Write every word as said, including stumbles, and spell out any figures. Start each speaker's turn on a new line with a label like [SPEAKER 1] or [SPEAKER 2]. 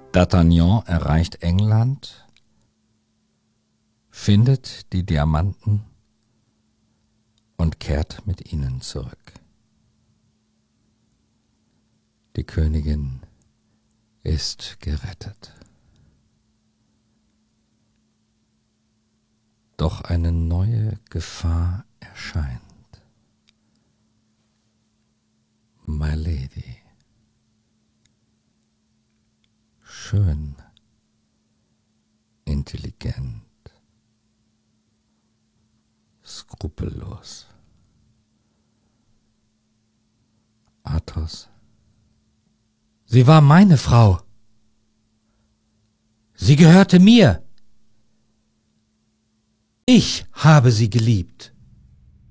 [SPEAKER 1] D'Artagnan erreicht England, findet die Diamanten und kehrt mit ihnen zurück. Die Königin ist gerettet. Doch eine neue Gefahr erscheint. My Lady. Schön, intelligent, skrupellos. Athos. Sie war meine Frau. Sie gehörte mir. Ich habe sie geliebt.